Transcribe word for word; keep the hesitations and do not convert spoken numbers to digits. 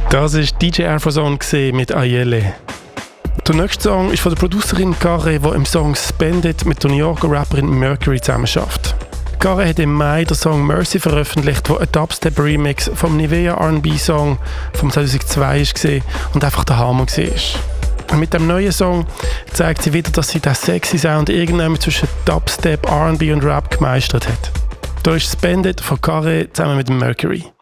Das war D J Afrosound mit Ayele. Der nächste Song ist von der Producerin Carré, die im Song Spend It mit der New Yorker Rapperin Mercury zusammenarbeitet. Carré hat im Mai den Song Mercy veröffentlicht, der ein Dubstep-Remix vom Nivea R and B-Song vom zweitausendzwei war und einfach der Hammer war. Mit dem neuen Song zeigt sie wieder, dass sie den sexy Sound irgendwann zwischen Dubstep, R and B und Rap gemeistert hat. Da ist Spend It von Carré zusammen mit dem Mercury.